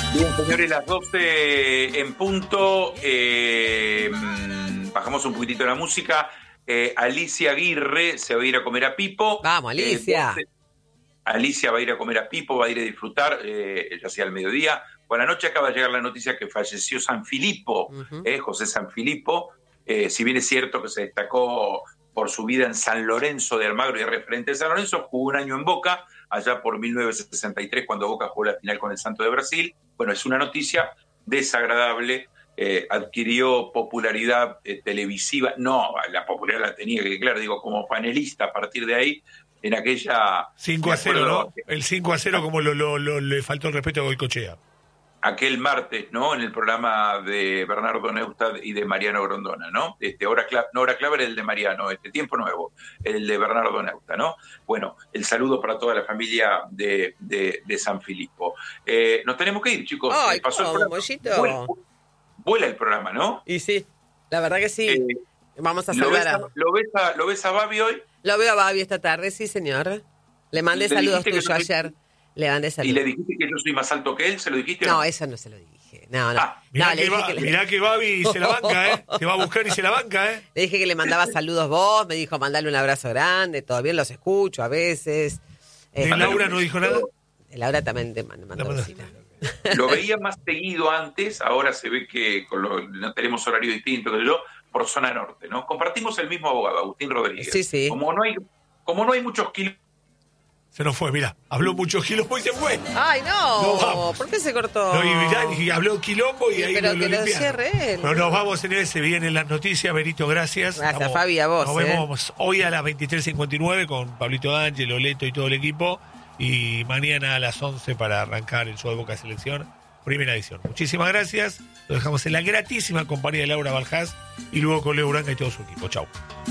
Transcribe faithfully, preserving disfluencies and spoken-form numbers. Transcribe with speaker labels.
Speaker 1: Bien, señores, las doce en punto. Eh, bajamos un poquitito la música. Eh, Alicia Aguirre se va a ir a comer a Pipo.
Speaker 2: Vamos, Alicia.
Speaker 1: Eh, Alicia va a ir a comer a Pipo, va a ir a disfrutar, eh, ya sea al mediodía. Por la noche acaba de llegar la noticia que falleció San Filipo, uh-huh. eh, José San Filipo. Eh, si bien es cierto que se destacó por su vida en San Lorenzo de Almagro y referente de San Lorenzo, jugó un año en Boca, allá por mil novecientos sesenta y tres, cuando Boca jugó la final con el Santos de Brasil. Bueno, es una noticia desagradable. Eh, adquirió popularidad eh, televisiva. No, la popularidad la tenía que, claro, digo, como panelista a partir de ahí, en aquella...
Speaker 3: cinco a cero, ¿no? El cinco a cero como lo, lo, lo, le faltó el respeto a Goicoechea.
Speaker 1: Aquel martes, ¿no? En el programa de Bernardo Neustadt y de Mariano Grondona, ¿no? Este, hora clave, no, hora clave era el de Mariano, este Tiempo Nuevo, el de Bernardo Neustadt, ¿no? Bueno, el saludo para toda la familia de, de, de San Filipo. Eh, nos tenemos que ir, chicos.
Speaker 2: Ay,
Speaker 1: pasó
Speaker 2: ¿cómo,
Speaker 1: el programa. Vuela, vuela el programa, ¿no?
Speaker 2: Y sí, la verdad que sí. Eh, Vamos a
Speaker 1: ¿lo
Speaker 2: saludar
Speaker 1: ves a,
Speaker 2: a...
Speaker 1: ¿lo, ves a, ¿Lo ves a Babi hoy?
Speaker 2: Lo veo a Babi esta tarde, sí, señor. Le mandé
Speaker 1: ¿Le
Speaker 2: saludos tuyos
Speaker 1: soy...
Speaker 2: ayer. Le mandé saludos.
Speaker 1: ¿Y le dijiste que yo soy más alto que él? ¿Se lo dijiste?
Speaker 2: No,
Speaker 1: no?
Speaker 2: eso no se lo dije. No, no.
Speaker 3: Ah, mirá,
Speaker 2: no,
Speaker 3: que, va, que le... mirá que Babi se la banca, ¿eh? Te va a buscar y se la banca, ¿eh?
Speaker 2: Le dije que le mandaba saludos vos, me dijo mandarle un abrazo grande, todo bien, los escucho a veces.
Speaker 3: ¿De eh, Laura no dijo nada?
Speaker 2: De Laura también te mandó, mandó visita.
Speaker 1: Lo veía más seguido antes, ahora se ve que con lo, no tenemos horario distinto que yo, por zona norte, ¿no? Compartimos el mismo abogado, Agustín Rodríguez.
Speaker 2: Sí, sí.
Speaker 1: Como no hay, como no hay muchos kilómetros.
Speaker 3: Se nos fue, mira, habló mucho quilombo y se fue.
Speaker 2: Ay, no, no ¿por qué se cortó?
Speaker 3: No, y, mirá, y habló quilombo y sí, ahí
Speaker 2: pero
Speaker 3: lo,
Speaker 2: que
Speaker 3: lo
Speaker 2: lo cierre él.
Speaker 3: No, nos vamos, señores, se vienen las noticias. Benito, gracias.
Speaker 2: Gracias,
Speaker 3: Estamos,
Speaker 2: Fabi, a vos.
Speaker 3: Nos
Speaker 2: eh.
Speaker 3: vemos hoy a las veintitrés cincuenta y nueve con Pablito D'Angelo, Leto y todo el equipo. Y mañana a las once para arrancar el show de Boca Selección, primera edición. Muchísimas gracias. Lo dejamos en la gratísima compañía de Laura Baljás y luego con Leo Uranga y todo su equipo. Chau.